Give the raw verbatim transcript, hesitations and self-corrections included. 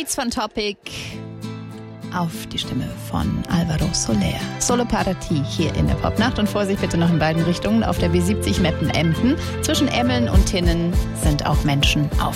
Beats von Topic auf die Stimme von Alvaro Soler. Solo Parati hier in der Popnacht. Und Vorsicht bitte noch in beiden Richtungen. Auf der B siebzig Meppen-Emden. Zwischen Emmeln und Tinnen sind auch Menschen auf